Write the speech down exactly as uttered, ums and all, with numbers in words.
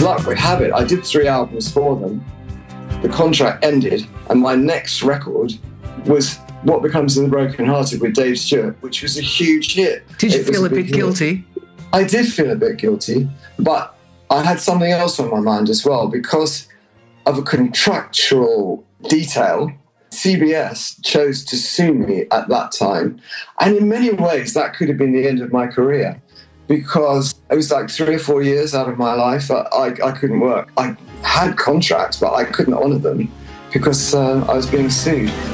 luck would have it, I did three albums for them. The contract ended, and my next record was What Becomes of the Broken Hearted with Dave Stewart, which was a huge hit. Did you It feel was a bit big hit. guilty? I did feel a bit guilty, but I had something else on my mind as well. Because of a contractual detail, C B S chose to sue me at that time. And in many ways, that could have been the end of my career, because it was like three or four years out of my life. I, I, I couldn't work. I had contracts, but I couldn't honour them because uh, I was being sued.